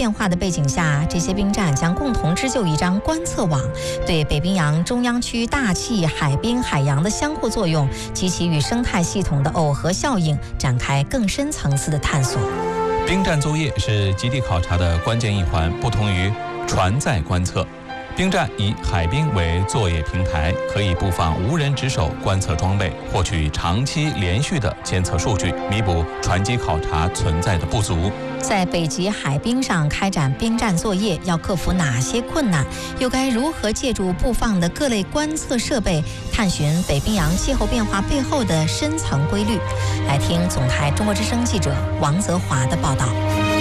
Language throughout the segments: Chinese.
变化的背景下，这些兵站将共同织就一张观测网，对北冰洋中央区大气、海滨、海洋的相互作用及其与生态系统的耦合效应展开更深层次的探索。 兵站作业是极地考察的关键一环，不同于船载观测。兵站以海冰为作业平台，可以布放无人值守观测装备，获取长期连续的监测数据，弥补船机考察存在的不足。 在北极海冰上开展兵站作业，要克服哪些困难？又该如何借助布放的各类观测设备，探寻北冰洋气候变化背后的深层规律？来听总台中国之声记者王泽华的报道。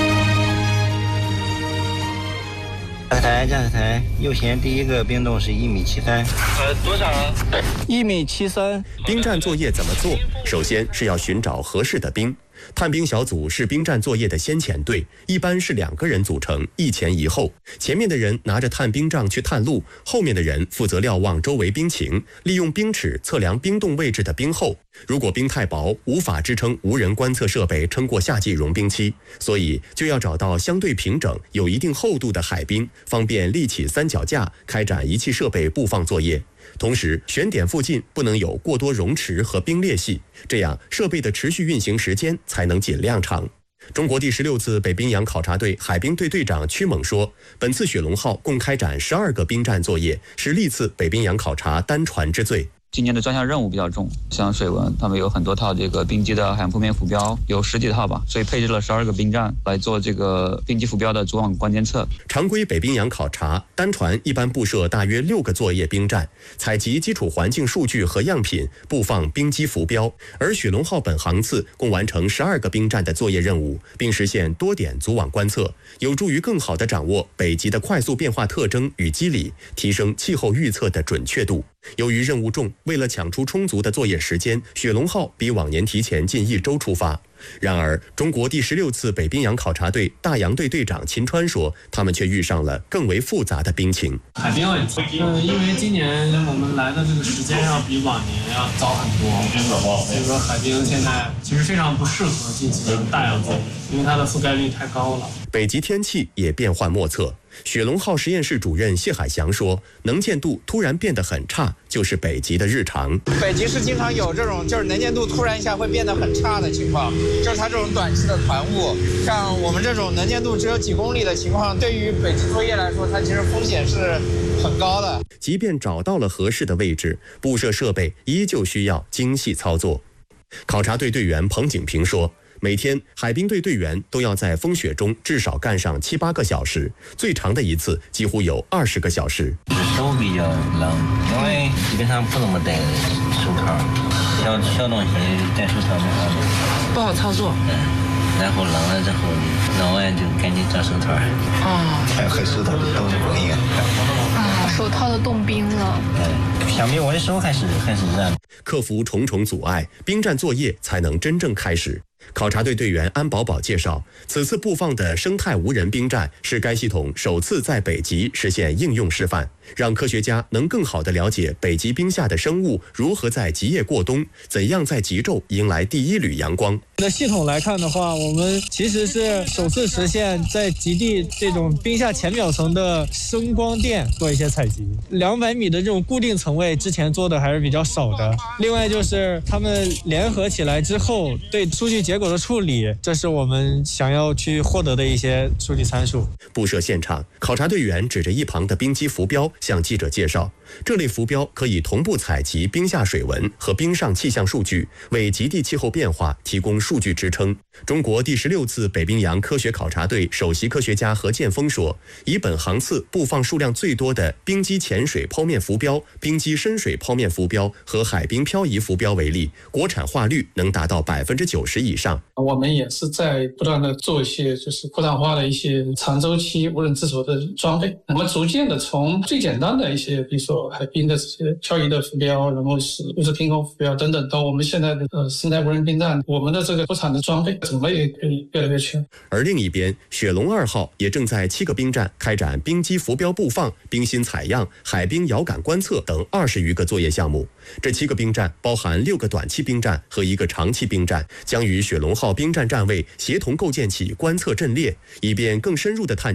驾驶台右舷第一个冰洞是1.73米。 多少啊 ？1.73米。 兵站作业怎么做？首先是要寻找合适的冰。探冰小组是兵站作业的先遣队，一般是2个人组成，一前一后。前面的人拿着探冰杖去探路，后面的人负责瞭望周围冰情，利用冰尺测量冰洞位置的冰厚。如果冰太薄，无法支撑无人观测设备撑过夏季融冰期，所以就要找到相对平整、有一定厚度的海冰，方便立起三脚架，开展仪器设备布放作业。同时，选点附近不能有过多溶池和冰裂隙，这样设备的持续运行时间才能尽量长。中国第16次北冰洋考察队海冰队队长屈猛说，本次雪龙号共开展12个兵站作业，是历次北冰洋考察单船之最。 今年的专项任务比较重，像水文，他们有很多套这个冰机的海洋铺面浮标，有10几套吧，所以配置了12个兵站来做这个冰机浮标的主网观监测。 常规北冰洋考察，单船一般布设大约6个作业兵站，采集基础环境数据和样品，布放冰机浮标。而雪龙号本航次共完成12个兵站的作业任务，并实现多点组网观测，有助于更好地掌握北极的快速变化特征与机理，提升气候预测的准确度。由于任务重，为了抢出充足的作业时间，雪龙号比往年提前近1周出发。然而，中国第16次北冰洋考察队大洋队队长秦川说，他们却遇上了更为复杂的冰情。 海冰问题，因为今年我们来的这个时间要比往年要早很多，所以说海冰现在其实非常不适合进行大洋作业，因为它的覆盖率太高了。 北极天气也变幻莫测。雪龙号实验室主任谢海翔说，能见度突然变得很差，就是北极的日常。 北极是经常有这种就是能见度突然一下会变得很差的情况，就是它这种短期的团雾，像我们这种能见度只有几公里的情况，对于北极作业来说，它其实风险是很高的。 即便找到了合适的位置，布设设备依旧需要精细操作。考察队队员彭景平说，每天海冰队队员都要在风雪中至少干上7、8个小时，最长的一次几乎有20个小时。 手比较冷，因为基本上不怎么戴手套，小东西戴手套不好操作。 然后冷了之后，弄完就赶紧找手套。和手套的冻冰手套的冻冰了。 相比我的手还是热。 克服重重阻碍，兵站作业才能真正开始。考察队队员安宝宝介绍，此次布放的生态无人兵站是该系统首次在北极实现应用示范，让科学家能更好地了解北极冰下的生物如何在极夜过冬，怎样在极昼迎来第一缕阳光。 的系统来看的话，我们其实是首次实现在极地这种冰下浅表层的声光电做一些采集。200米的这种固定层位之前做的还是比较少的。另外就是他们联合起来之后对数据结果的处理，这是我们想要去获得的一些数据参数。 布设现场，考察队员指着一旁的冰机浮标向记者介绍，这类浮标可以同步采集冰下水文和冰上气象数据，为极地气候变化提供数据支撑。中国第16次北冰洋科学考察队首席科学家何建峰说，以本航次布放数量最多的冰机潜水剖面浮标、冰机深水剖面浮标和海冰漂移浮标为例，国产化率能达到90%以上。 我们也是在不断的做一些就是国产化的一些长周期无人值守的装备。我们逐渐的从最简单的一些，比如说海冰的这些漂移的浮标，然后是物质凭空浮标等等，到我们现在的生态无人兵站，我们的这个国产的装备种类也可以越来越全。 而另一边，雪龙2号也正在7个兵站开展冰机浮标布放、冰芯采样、海冰遥感观测等20余个作业项目。这7个兵站包含6个短期兵站和1个长期兵站，将与雪龙号兵站站位协同构建起观测阵列，以便更深入地探